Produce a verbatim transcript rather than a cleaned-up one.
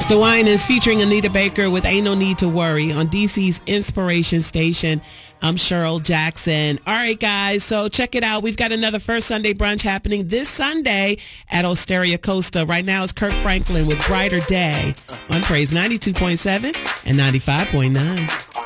The Winans featuring Anita Baker with Ain't No Need to Worry on D C's Inspiration Station. I'm Cheryl Jackson. All right, guys, so check it out. We've got another First Sunday Brunch happening this Sunday at Osteria Costa. Right now it's Kirk Franklin with Brighter Day on Praise ninety-two point seven and ninety-five point nine.